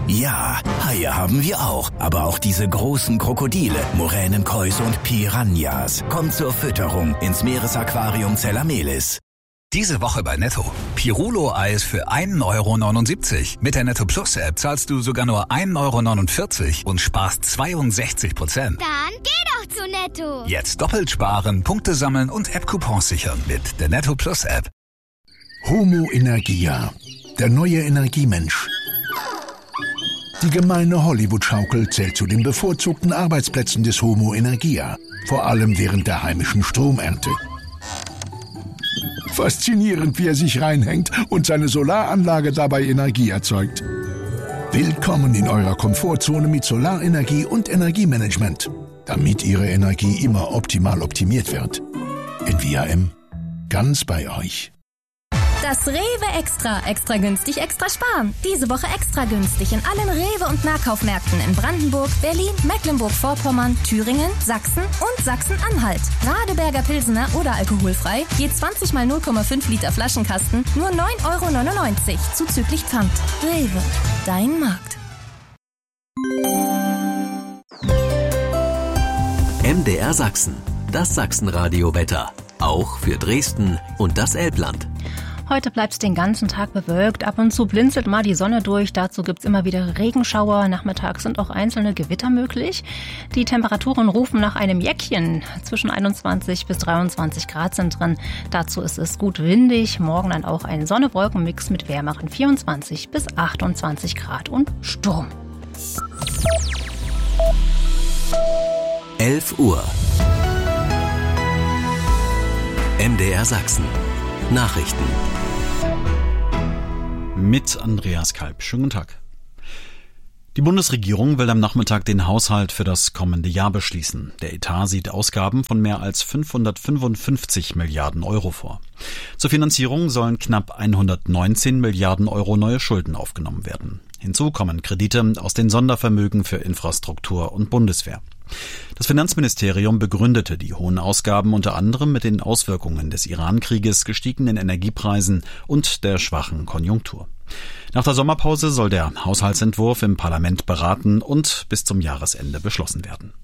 Ja, Haie haben wir auch. Aber auch diese großen Krokodile, Moränenkäuse und Piranhas. Kommt zur Fütterung ins Meeresaquarium Zellamelis. Diese Woche bei Netto. Pirulo-Eis für 1,79 €. Mit der Netto Plus App zahlst du sogar nur 1,49 € und sparst 62%. Dann geh doch zu Netto. Jetzt doppelt sparen, Punkte sammeln und App-Coupons sichern mit der Netto Plus App. Homo Energia, der neue Energiemensch. Die gemeine Hollywood-Schaukel zählt zu den bevorzugten Arbeitsplätzen des Homo Energia, vor allem während der heimischen Stromernte. Faszinierend, wie er sich reinhängt und seine Solaranlage dabei Energie erzeugt. Willkommen in eurer Komfortzone mit Solarenergie und Energiemanagement, damit Ihre Energie immer optimal optimiert wird. NVIM, ganz bei euch. Das Rewe Extra. Extra günstig, extra sparen. Diese Woche extra günstig in allen Rewe- und Nahkaufmärkten in Brandenburg, Berlin, Mecklenburg-Vorpommern, Thüringen, Sachsen und Sachsen-Anhalt. Radeberger Pilsener oder alkoholfrei, je 20 mal 0,5 Liter Flaschenkasten, nur 9,99 € zuzüglich Pfand. Rewe, dein Markt. MDR Sachsen, das Sachsenradio-Wetter. Auch für Dresden und das Elbland. Heute bleibt es den ganzen Tag bewölkt. Ab und zu blinzelt mal die Sonne durch. Dazu gibt es immer wieder Regenschauer. Nachmittags sind auch einzelne Gewitter möglich. Die Temperaturen rufen nach einem Jäckchen. Zwischen 21 bis 23 Grad sind drin. Dazu ist es gut windig. Morgen dann auch ein Sonne-Wolken-Mix mit wärmeren 24 bis 28 Grad und Sturm. 11 Uhr. MDR Sachsen. Nachrichten. Mit Andreas Kalb. Schönen guten Tag. Die Bundesregierung will am Nachmittag den Haushalt für das kommende Jahr beschließen. Der Etat sieht Ausgaben von mehr als 555 Milliarden € vor. Zur Finanzierung sollen knapp 119 Milliarden € neue Schulden aufgenommen werden. Hinzu kommen Kredite aus den Sondervermögen für Infrastruktur und Bundeswehr. Das Finanzministerium begründete die hohen Ausgaben unter anderem mit den Auswirkungen des Iran-Krieges, gestiegenen Energiepreisen und der schwachen Konjunktur. Nach der Sommerpause soll der Haushaltsentwurf im Parlament beraten und bis zum Jahresende beschlossen werden.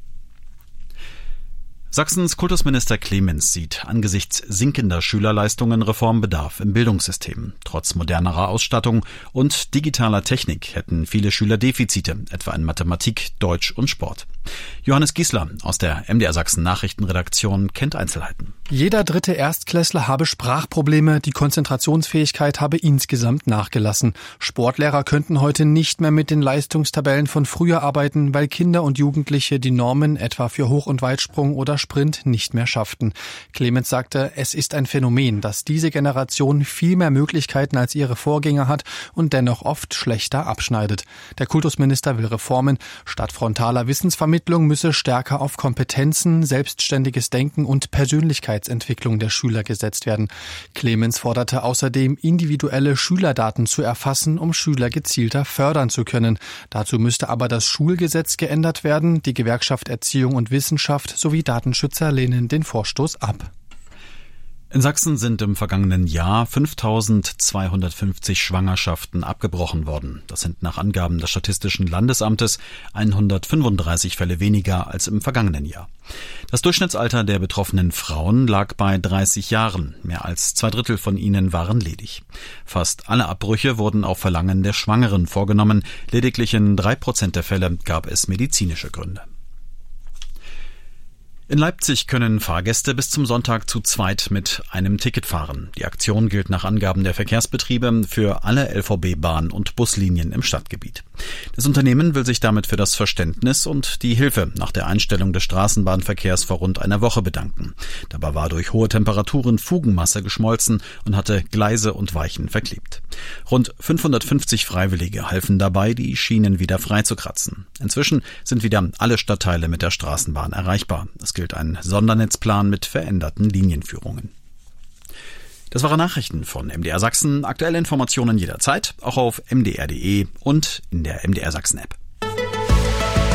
Sachsens Kultusminister Clemens sieht angesichts sinkender Schülerleistungen Reformbedarf im Bildungssystem. Trotz modernerer Ausstattung und digitaler Technik hätten viele Schüler Defizite, etwa in Mathematik, Deutsch und Sport. Johannes Giesler aus der MDR Sachsen Nachrichtenredaktion kennt Einzelheiten. Jeder dritte Erstklässler habe Sprachprobleme, die Konzentrationsfähigkeit habe insgesamt nachgelassen. Sportlehrer könnten heute nicht mehr mit den Leistungstabellen von früher arbeiten, weil Kinder und Jugendliche die Normen etwa für Hoch- und Weitsprung oder Sprint nicht mehr schafften. Clemens sagte, es ist ein Phänomen, dass diese Generation viel mehr Möglichkeiten als ihre Vorgänger hat und dennoch oft schlechter abschneidet. Der Kultusminister will Reformen. Statt frontaler Wissensvermittlung müsse stärker auf Kompetenzen, selbstständiges Denken und Persönlichkeitsentwicklung der Schüler gesetzt werden. Clemens forderte außerdem, individuelle Schülerdaten zu erfassen, um Schüler gezielter fördern zu können. Dazu müsste aber das Schulgesetz geändert werden. Die Gewerkschaft Erziehung und Wissenschaft sowie Datenschützer lehnen den Vorstoß ab. In Sachsen sind im vergangenen Jahr 5.250 Schwangerschaften abgebrochen worden. Das sind nach Angaben des Statistischen Landesamtes 135 Fälle weniger als im vergangenen Jahr. Das Durchschnittsalter der betroffenen Frauen lag bei 30 Jahren. Mehr als 2/3 von ihnen waren ledig. Fast alle Abbrüche wurden auf Verlangen der Schwangeren vorgenommen. Lediglich in 3% der Fälle gab es medizinische Gründe. In Leipzig können Fahrgäste bis zum Sonntag zu zweit mit einem Ticket fahren. Die Aktion gilt nach Angaben der Verkehrsbetriebe für alle LVB-Bahn- und Buslinien im Stadtgebiet. Das Unternehmen will sich damit für das Verständnis und die Hilfe nach der Einstellung des Straßenbahnverkehrs vor rund einer Woche bedanken. Dabei war durch hohe Temperaturen Fugenmasse geschmolzen und hatte Gleise und Weichen verklebt. Rund 550 Freiwillige halfen dabei, die Schienen wieder freizukratzen. Inzwischen sind wieder alle Stadtteile mit der Straßenbahn erreichbar. Es gilt ein Sondernetzplan mit veränderten Linienführungen. Das waren Nachrichten von MDR Sachsen. Aktuelle Informationen jederzeit, auch auf mdr.de und in der MDR Sachsen App.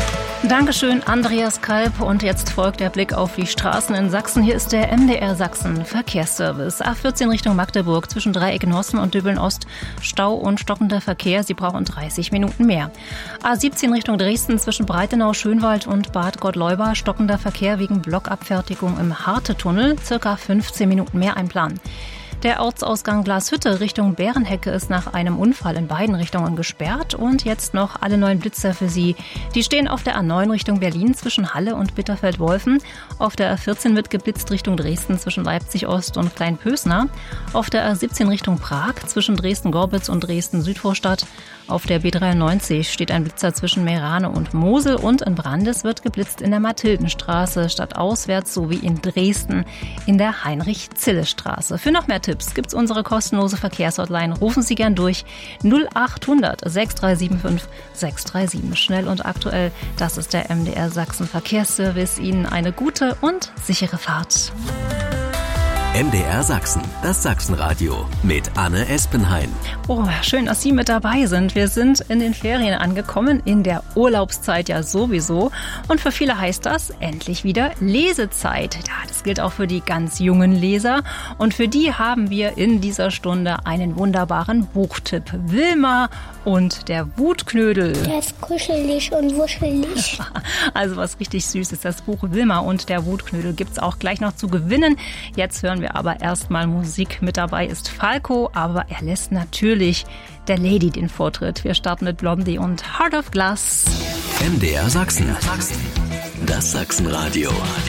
Dankeschön, Andreas Kalb. Und jetzt folgt der Blick auf die Straßen in Sachsen. Hier ist der MDR Sachsen Verkehrsservice. A14 Richtung Magdeburg zwischen Dreiecken-Nossen und Döbeln-Ost. Stau und stockender Verkehr. Sie brauchen 30 Minuten mehr. A17 Richtung Dresden zwischen Breitenau, Schönwald und Bad Gottleuba. Stockender Verkehr wegen Blockabfertigung im Harte-Tunnel. Circa 15 Minuten mehr einplanen. Der Ortsausgang Glashütte Richtung Bärenhecke ist nach einem Unfall in beiden Richtungen gesperrt. Und jetzt noch alle neuen Blitzer für Sie. Die stehen auf der A9 Richtung Berlin zwischen Halle und Bitterfeld-Wolfen. Auf der A14 wird geblitzt Richtung Dresden zwischen Leipzig-Ost und Kleinpösner. Auf der A17 Richtung Prag zwischen Dresden-Gorbitz und Dresden-Südvorstadt. Auf der B93 steht ein Blitzer zwischen Meerane und Mosel. Und in Brandes wird geblitzt in der Mathildenstraße stadtauswärts sowie in Dresden in der Heinrich-Zille-Straße. Für noch mehr Tipps gibt's unsere kostenlose Verkehrshotline. Rufen Sie gern durch 0800 6375 637. Schnell und aktuell, das ist der MDR Sachsen Verkehrsservice. Ihnen eine gute und sichere Fahrt. MDR Sachsen, das Sachsenradio mit Anne Espenhain. Oh, schön, dass Sie mit dabei sind. Wir sind in den Ferien angekommen, in der Urlaubszeit ja sowieso. Und für viele heißt das endlich wieder Lesezeit. Ja, das gilt auch für die ganz jungen Leser. Und für die haben wir in dieser Stunde einen wunderbaren Buchtipp. Wilma und der Wutknödel. Der ist kuschelig und wuschelig. Also was richtig süß ist. Das Buch Wilma und der Wutknödel gibt's auch gleich noch zu gewinnen. Jetzt hören wir aber erstmal Musik. Mit dabei ist Falco, aber er lässt natürlich der Lady den Vortritt. Wir starten mit Blondie und Heart of Glass. MDR Sachsen, das Sachsenradio.